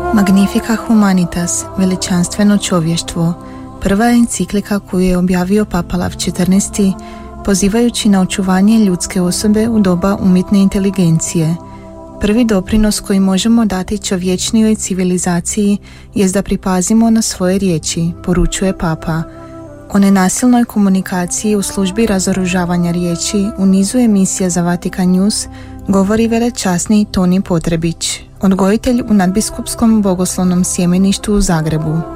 Magnifica Humanitas, veličanstveno čovještvo, prva enciklika koju je objavio Papa Lav XIV, pozivajući na očuvanje ljudske osobe u doba umjetne inteligencije. Prvi doprinos koji možemo dati čovječnijoj civilizaciji jest da pripazimo na svoje riječi, poručuje Papa. O nenasilnoj komunikaciji u službi razoružavanja riječi u nizu emisija za Vatikan News govori velečasni Toni Potrebić, odgojitelj u nadbiskupskom bogoslovnom sjemeništu u Zagrebu.